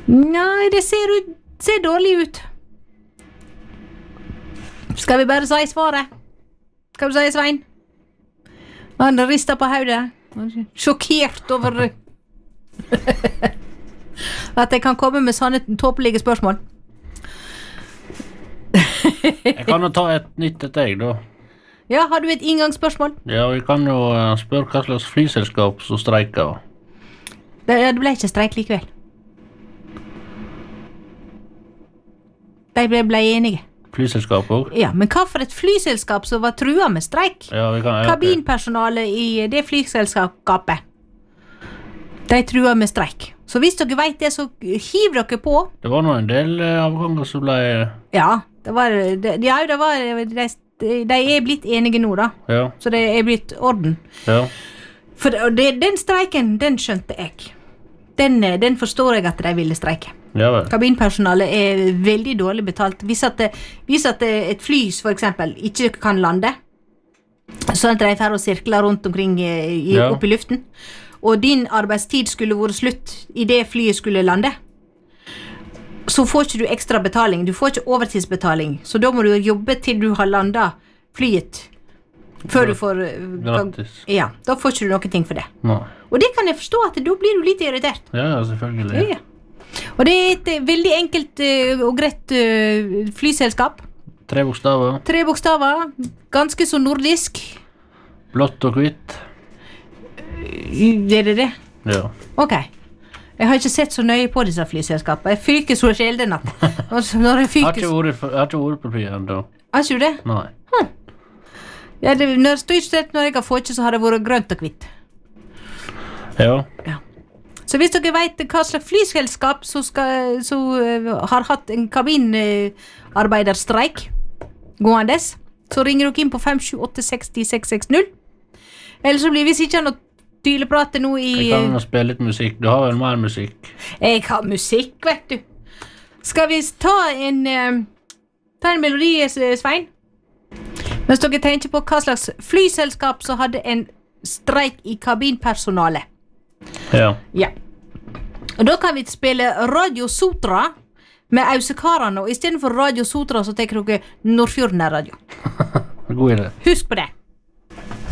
Nei, det ser dårlig ut. Skal vi bare si svaret? Skal du si, Svein? Han rister på hodet. Sjokkert over at jeg kan komme med sånne tåpelige spørsmål. Jeg kan jo ta et nytt et deg, da. Ja, har du et inngangsspørsmål? Ja, vi kan jo spørre hva slags flyselskap som streiker. Det ble ikke streik likevel. De ble enige. Flyselskap også? Ja, men hva for et flyselskap som var trua med streik? Ja, vi kan... Kabinpersonalet i det flyselskapet. De trua med streik. Så hvis dere vet det, så hiv dere på. Det var nå en del avganger som ble... Ja, de er blitt enige nå, da. Ja. Så det er blitt orden. Ja. For den streiken, den skjønte jeg. Den forstår jeg at de ville streike. Ja vel. Kabinpersonalet er veldig dårlig betalt. Hvis at et fly, for eksempel, ikke kan lande, sånn at de får å sirkle rundt omkring opp i luften, og din arbeidstid skulle vært slutt i det flyet skulle lande, så får ikke du ekstra betaling. Du får ikke overtidsbetaling. Så da må du jobbe til du har landet flyet. Før du får... Gratis. Ja, da får ikke du noe ting for det. Nei. Og det kan jeg forstå at da blir du litt irritert. Ja, selvfølgelig. Ja. Og det er et veldig enkelt og greit flyselskap. 3 bokstaver. 3 bokstaver. Ganske så nordisk. Blått og hvitt. Er det det? Ja. Ok. Jeg har ikke sett så nøye på disse flyselskapene. Jeg fyker så sjelden at når jeg fyker... Jeg har ikke vært på fly enda. Har ikke du det? Nei. Ja, når jeg har fått, så har det vært grønt og hvitt. Ja. Så hvis dere vet hva slags flyselskap som har hatt en kabinarbeiderstreik gåendes, så ringer dere inn på 578-60-660. Eller så blir vi ikke noe tyleprate nå i... Jeg kan jo spille litt musikk. Du har vel mer musikk? Jeg har musikk, vet du. Skal vi ta en melodi, Svein? Mens dere tenker på hva slags flyselskap som hadde en streik i kabinpersonalet. Ja. Ja. Og da kan vi spille Radio Sotra med Ausekarene, og i stedet for Radio Sotra så tenker dere Nordfjorden er radio. God idé. Husk på det.